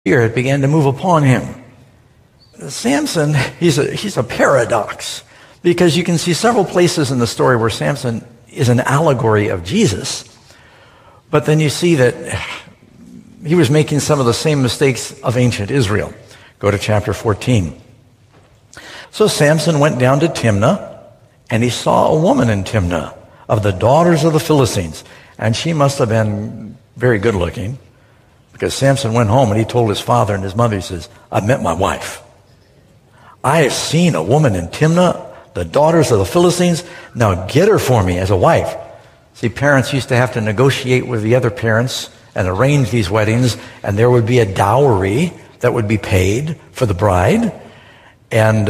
Spirit began to move upon him. Samson, he's a paradox, because you can see several places in the story where Samson is an allegory of Jesus, but then you see that he was making some of the same mistakes of ancient Israel. Go to chapter 14. So Samson went down to Timnah, and he saw a woman in Timnah of the daughters of the Philistines, and she must have been very good looking, because Samson went home and he told his father and his mother, he says, "I've met my wife. I have seen a woman in Timnah, the daughters of the Philistines. Now get her for me as a wife." See, parents used to have to negotiate with the other parents and arrange these weddings, and there would be a dowry that would be paid for the bride. And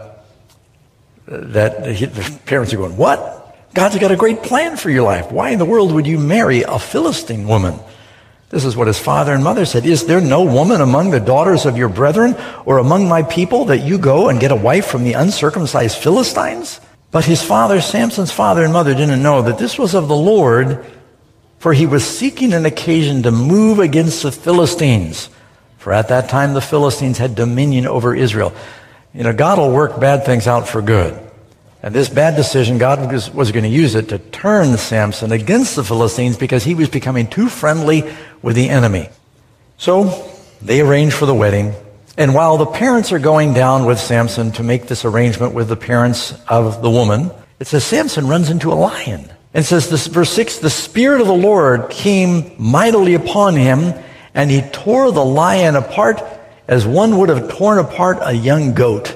the parents are going, "What? God's got a great plan for your life. Why in the world would you marry a Philistine woman?" This is what his father and mother said. "Is there no woman among the daughters of your brethren or among my people that you go and get a wife from the uncircumcised Philistines?" But his father, Samson's father and mother, didn't know that this was of the Lord, for he was seeking an occasion to move against the Philistines. For at that time the Philistines had dominion over Israel. You know, God will work bad things out for good. And this bad decision, God was going to use it to turn Samson against the Philistines because he was becoming too friendly with the enemy. So they arranged for the wedding. And while the parents are going down with Samson to make this arrangement with the parents of the woman, it says Samson runs into a lion. And it says, this, verse 6, "The Spirit of the Lord came mightily upon him, and he tore the lion apart as one would have torn apart a young goat."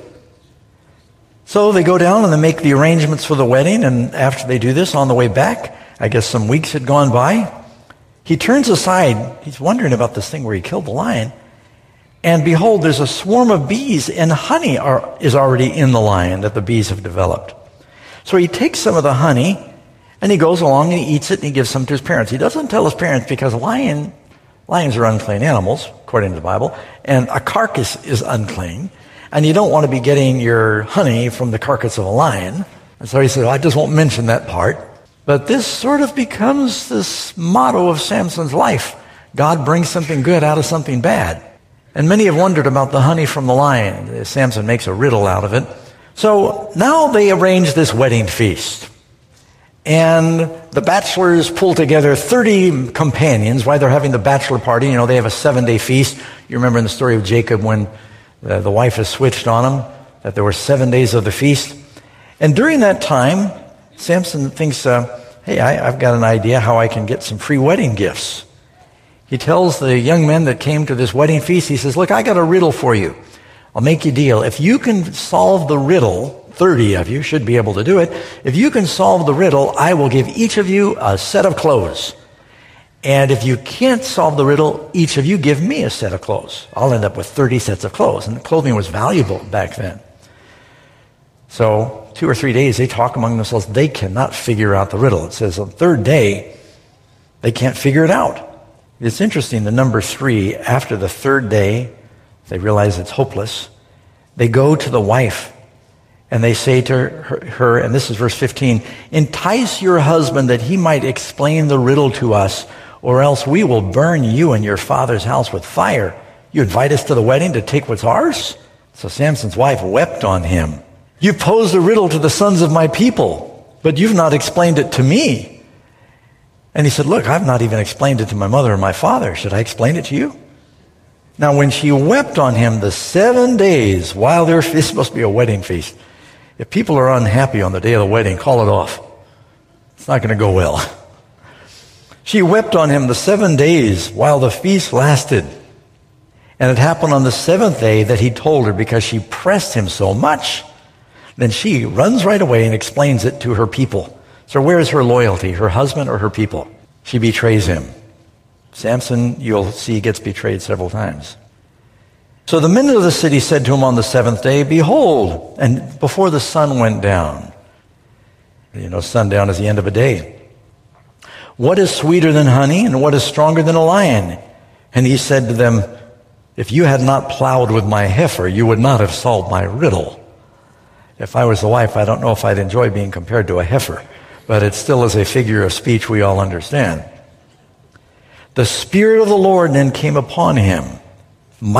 So they go down and they make the arrangements for the wedding, and after they do this, on the way back, I guess some weeks had gone by, he turns aside. He's wondering about this thing where he killed the lion, and behold, there's a swarm of bees, and honey is already in the lion that the bees have developed. So he takes some of the honey, and he goes along and he eats it, and he gives some to his parents. He doesn't tell his parents because lions are unclean animals, according to the Bible, and a carcass is unclean. And you don't want to be getting your honey from the carcass of a lion. And so he said, "I just won't mention that part." But this sort of becomes this motto of Samson's life. God brings something good out of something bad. And many have wondered about the honey from the lion. Samson makes a riddle out of it. So now they arrange this wedding feast. And the bachelors pull together 30 companions while they're having the bachelor party. You know, they have a 7-day feast. You remember in the story of Jacob when the wife has switched on him, that there were 7 days of the feast. And during that time, Samson thinks, hey, I've got an idea how I can get some free wedding gifts. He tells the young men that came to this wedding feast, he says, "Look, I got a riddle for you. I'll make you a deal. If you can solve the riddle, 30 of you should be able to do it. If you can solve the riddle, I will give each of you a set of clothes. And if you can't solve the riddle, each of you give me a set of clothes. I'll end up with 30 sets of clothes." And clothing was valuable back then. So 2 or 3 days, they talk among themselves. They cannot figure out the riddle. It says on the third day, they can't figure it out. It's interesting, the number 3, after the third day, they realize it's hopeless. They go to the wife, and they say to her, and this is verse 15, "Entice your husband that he might explain the riddle to us, or else we will burn you and your father's house with fire. You invite us to the wedding to take what's ours?" So Samson's wife wept on him. "You posed a riddle to the sons of my people, but you've not explained it to me." And he said, "Look, I've not even explained it to my mother and my father. Should I explain it to you?" Now when she wept on him the 7 days while it's supposed to be a wedding feast. If people are unhappy on the day of the wedding, call it off. It's not going to go well. She wept on him the 7 days while the feast lasted. And it happened on the 7th day that he told her because she pressed him so much. Then she runs right away and explains it to her people. So where is her loyalty, her husband or her people? She betrays him. Samson, you'll see, gets betrayed several times. So the men of the city said to him on the 7th day, "Behold," and before the sun went down. You know, sundown is the end of a day. "What is sweeter than honey, and what is stronger than a lion?" And he said to them, "If you had not plowed with my heifer, you would not have solved my riddle." If I was the wife, I don't know if I'd enjoy being compared to a heifer, but it still is a figure of speech we all understand. "The Spirit of the Lord then came upon him,